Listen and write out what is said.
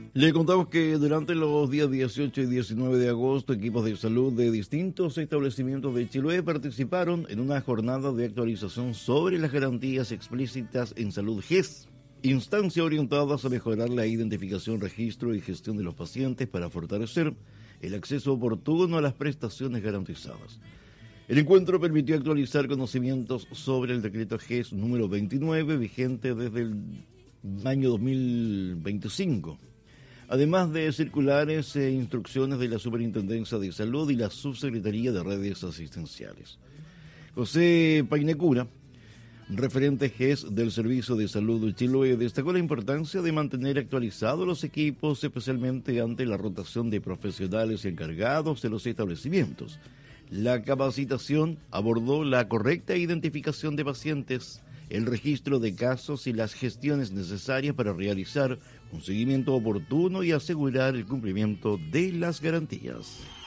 Le contamos que durante los días 18 y 19 de agosto, equipos de salud de distintos establecimientos de Chiloé participaron en una jornada de actualización sobre las garantías explícitas en salud GES, instancia orientada a mejorar la identificación, registro y gestión de los pacientes para fortalecer el acceso oportuno a las prestaciones garantizadas. El encuentro permitió actualizar conocimientos sobre el decreto GES número 29, vigente desde el año 2025. Además de circulares e instrucciones de la Superintendencia de Salud y la Subsecretaría de Redes Asistenciales. José Painecura, referente GES del Servicio de Salud de Chiloé, destacó la importancia de mantener actualizados los equipos, especialmente ante la rotación de profesionales encargados de los establecimientos. La capacitación abordó la correcta identificación de pacientes, el registro de casos y las gestiones necesarias para realizar un seguimiento oportuno y asegurar el cumplimiento de las garantías.